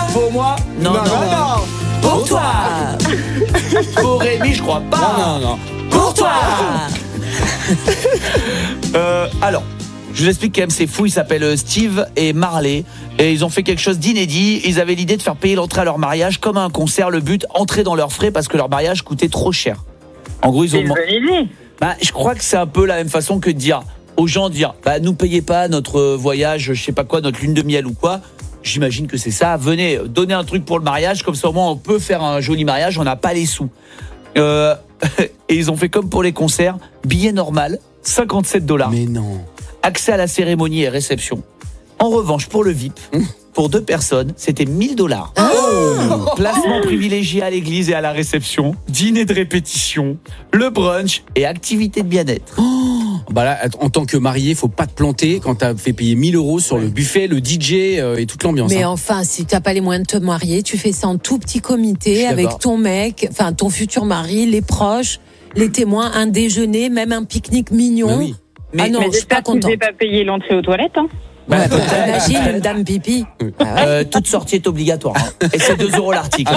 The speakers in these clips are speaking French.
Pour moi? Non. Pour toi. Pour Rémi, je crois pas. Non. Pour toi. Alors, je vous explique quand même, c'est fou. Ils s'appellent Steve et Marley et ils ont fait quelque chose d'inédit. Ils avaient l'idée de faire payer l'entrée à leur mariage comme à un concert. Le but, entrer dans leurs frais parce que leur mariage coûtait trop cher. En gros, ils ont. C'est une bonne idée. Je crois que c'est un peu la même façon que de dire aux gens, nous payez pas notre voyage, je sais pas quoi, notre lune de miel ou quoi. J'imagine que c'est ça. Venez donner un truc pour le mariage, comme ça au moins on peut faire un joli mariage. On n'a pas les sous. Et ils ont fait comme pour les concerts, billet normal, $57. Mais non. Accès à la cérémonie et réception. En revanche, pour le VIP, pour 2 personnes, c'était $1000. Placement privilégié à l'église et à la réception, dîner de répétition, le brunch et activités de bien-être. Bah là, en tant que marié, faut pas te planter quand t'as fait payer 1 000 € sur le buffet, le DJ et toute l'ambiance. Mais enfin, si t'as pas les moyens de te marier, tu fais ça en tout petit comité avec d'accord. ton mec, enfin ton futur mari, les proches, les témoins, un déjeuner, même un pique-nique mignon. Mais oui. Ah non, Mais je suis pas j'espère que vous contente. n'avez pas payé l'entrée aux toilettes. Hein. Ouais, imagine une dame pipi. Toute sortie est obligatoire. Et c'est 2 € l'article.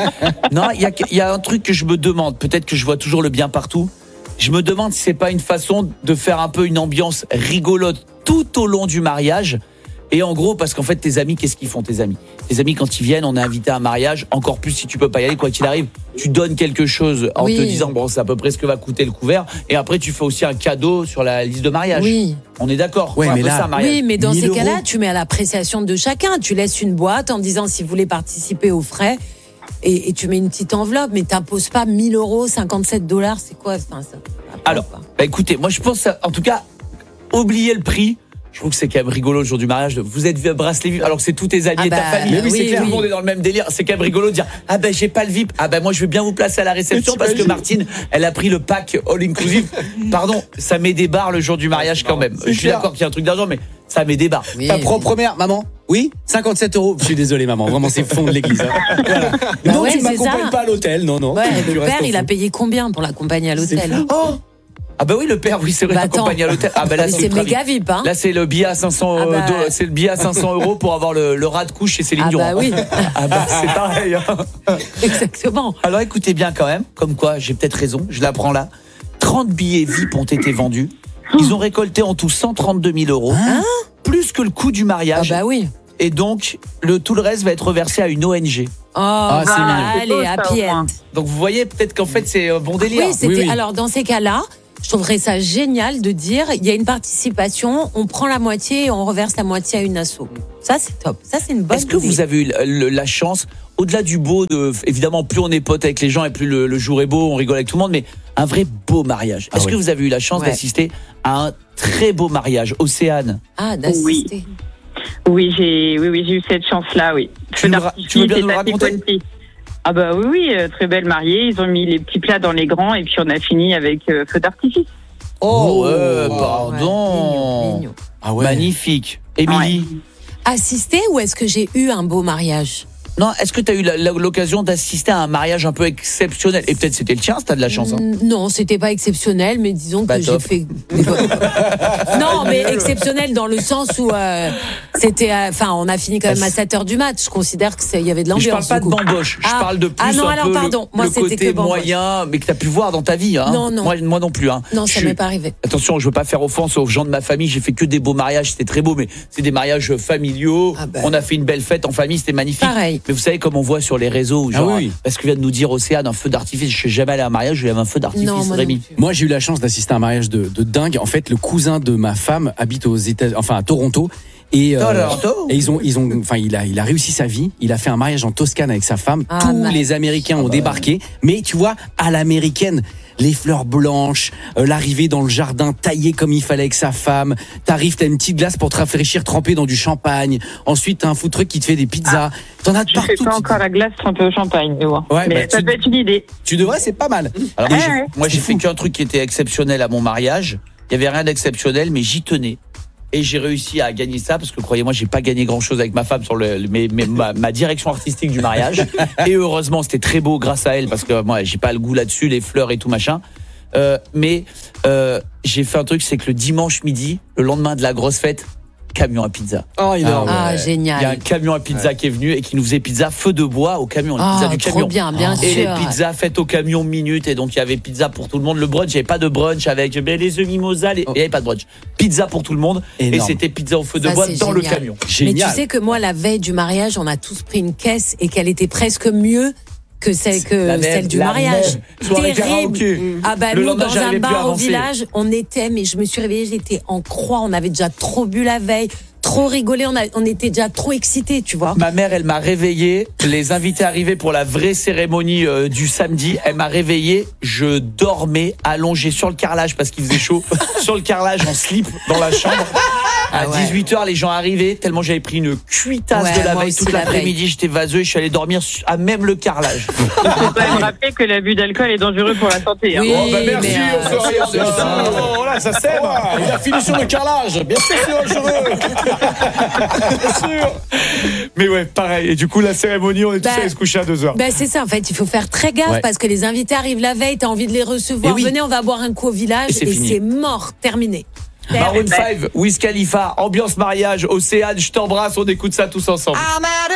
Non, il y a un truc que je me demande. Peut-être que je vois toujours le bien partout. Je me demande si c'est pas une façon de faire un peu une ambiance rigolote tout au long du mariage. Et en gros, parce qu'en fait, tes amis, qu'est-ce qu'ils font, tes amis ? Tes amis, quand ils viennent, on est invité à un mariage, encore plus si tu peux pas y aller, quoi qu'il arrive, tu donnes quelque chose en te disant, bon, c'est à peu près ce que va coûter le couvert. Et après, tu fais aussi un cadeau sur la liste de mariage. Oui. On est d'accord. Ouais, C'est un mais peu là- ça, un mariage. Oui, mais dans 1 000 ces cas-là, €. tu mets à l'appréciation de chacun. Tu laisses une boîte en disant si vous voulez participer aux frais et tu mets une petite enveloppe, mais t'imposes pas 1 000 €, $57, c'est quoi enfin, ça Alors, écoutez, moi je pense, en tout cas, oubliez le prix. Je trouve que c'est quand même rigolo le jour du mariage. Vous êtes bracelet VIP, alors que c'est tous tes alliés, ta famille. mais oui, c'est clair, oui. tout le monde est dans le même délire. C'est quand même rigolo de dire j'ai pas le VIP. Moi je vais bien vous placer à la réception parce que Martine, elle a pris le pack all inclusive. Pardon, ça met des barres le jour du mariage quand même. Je suis clair. d'accord qu'il y a un truc d'argent, mais ça met des barres. Oui, Ta oui. propre mère, maman? Oui, 57 €. Je suis désolé, maman. Vraiment, c'est fond de l'église. Hein. Voilà. Non, ouais, tu c'est m'accompagnes ça. pas à l'hôtel. Non. Ouais, Tu le restes père, au il a fond. payé combien pour l'accompagner à l'hôtel? Oh oui, le père, oui, c'est vrai, Bah, l'accompagne à l'hôtel. Là, Mais c'est ultra méga VIP. VIP, hein. Là, c'est le billet à 500 c'est le billet à 500 € pour avoir le rat de couche chez Céline Dion. Oui, C'est pareil. Hein. exactement. Alors écoutez bien quand même, comme quoi j'ai peut-être raison, je l'apprends là. 30 billets VIP ont été vendus. Ils ont récolté en tout 132 000 €, plus que le coût du Ah mariage. bah oui. Et donc, tout le reste va être reversé à une ONG. Oh, c'est voilà, mignon. C'est beau, allez, ça, happy au moins. end. Donc vous voyez peut-être qu'en fait c'est un bon délire. Oui, c'était. Oui. Alors dans ces cas-là, je trouverais ça génial de dire il y a une participation, on prend la moitié et on reverse la moitié à une asso. Ça c'est top. Ça c'est une bonne. Est-ce que idée. vous avez eu la chance, au-delà du beau, évidemment plus on est potes avec les gens et plus le jour est beau, on rigole avec tout le monde, mais un vrai beau mariage. Est-ce que vous avez eu la chance Ouais. d'assister à un très beau mariage, Océane? d'assister. Oui, j'ai eu cette chance-là, oui. Tu veux bien nous le raconter? Ah bah oui, très belle mariée. Ils ont mis les petits plats dans les grands et puis on a fini avec feu d'artifice. Oh, Mignon, mignon. Ah ouais. Magnifique. Émilie? Assister ou est-ce que j'ai eu un beau mariage? Non, est-ce que tu as eu l'occasion d'assister à un mariage un peu exceptionnel? Et peut-être c'était le tien, si t'as de la chance. Hein. Non, c'était pas exceptionnel, mais disons Bah, que j'ai top. fait. Non, mais exceptionnel dans le sens où c'était. Enfin, on a fini quand même à 7h du mat. Je considère que il y avait de Mais je l'ambiance. parle pas du de coup. bamboche, je Ah. parle de plus Ah non, un alors peu pardon. Moi, le c'était côté que bamboche. moyen, mais que tu as pu voir dans ta vie. Hein. Non. Moi non plus. Hein. Non, ça Je- m'est pas arrivé. Attention, je veux pas faire offense aux gens de ma famille. J'ai fait que des beaux mariages, c'était très beau, mais c'est des mariages familiaux. Ah ben. On a fait une belle fête en famille, c'était magnifique. Pareil. Mais vous savez comme on voit sur les réseaux, genre, oui. parce que vient de nous dire Océane, un feu d'artifice. Je suis jamais allé à un mariage, je vais à un feu d'artifice, Non, moi non Rémi. plus. Moi, j'ai eu la chance d'assister à un mariage de dingue. En fait, le cousin de ma femme habite à Toronto. Et, Toronto. et il a réussi sa vie. Il a fait un mariage en Toscane avec sa femme. Ah, Tous nice. les Américains ont débarqué. Mais tu vois, à l'américaine, les fleurs blanches, l'arrivée dans le jardin taillé comme il fallait avec sa femme. T'arrives, t'as une petite glace pour te rafraîchir trempée dans du champagne. Ensuite, t'as un food truck qui te fait des pizzas. T'en as de Je fais partout. pas encore la glace trempée au champagne, mais bon. Ouais, mais bah, ça tu- peut être une idée. Tu devrais, c'est pas mal. Alors Ouais. moi j'ai fait qu'un truc qui était exceptionnel à mon mariage. Il y avait rien d'exceptionnel, mais j'y tenais. Et j'ai réussi à gagner ça parce que croyez-moi, j'ai pas gagné grand-chose avec ma femme sur ma direction artistique du mariage. Et heureusement, c'était très beau grâce à elle parce que moi, j'ai pas le goût là-dessus, les fleurs et tout machin. Mais j'ai fait un truc, c'est que le dimanche midi, le lendemain de la grosse fête, camion à pizza. Oh, énorme. Ah, Ouais. Il y a un génial. camion à pizza qui est venu et qui nous faisait pizza feu de bois au camion, les pizzas Ah, du trop camion. bien, bien Et les sûr. pizzas faites au camion minute, et donc il y avait pizza pour tout le monde. Le brunch, il n'y avait pas de brunch avec les œufs mimosa, il n'y avait pas de brunch. Pizza pour tout le monde, et Énorme. c'était pizza au feu de Ça, bois c'est dans le génial. camion. Mais Génial. tu sais que moi, la veille du mariage, on a tous pris une caisse et qu'elle était presque mieux que celle du mariage. même. Soirée Terrible. karaoké. Ah bah Le nous, lendemain, dans j'arrivais un plus à bar au avancer. village, on était, mais je me suis réveillée, j'étais en croix, on avait déjà trop bu la veille, trop rigolé, on était déjà trop excités, tu vois. Ma mère, elle m'a réveillé. Les invités arrivaient pour la vraie cérémonie du samedi. Elle m'a réveillé. Je dormais allongé sur le carrelage parce qu'il faisait chaud. Sur le carrelage en slip dans la chambre. À Ah ouais. 18h, les gens arrivaient tellement j'avais pris une cuitasse Ouais, de la moi veille. aussi, Toute la l'après-midi, j'étais vaseux et je suis allé dormir à même le carrelage. Il faut quand même rappeler que l'abus d'alcool est dangereux pour la santé. Oui, hein. mais, on se regarde ça. Oh là, ça sème. Il a fini sur le carrelage. Bien sûr, c'est dangereux. Bien sûr. Mais ouais, pareil. Et du coup, la cérémonie, on est tous Bah, allés se coucher à 2h. Ben c'est ça, en fait, il faut faire très gaffe Ouais. parce que les invités arrivent la veille, t'as envie de les recevoir. Et oui. Venez, on va boire un coup au village Et c'est fini. c'est mort, terminé. Maroon 5, Wiz Khalifa, ambiance mariage, Océane, je t'embrasse, on écoute ça tous ensemble. I'm at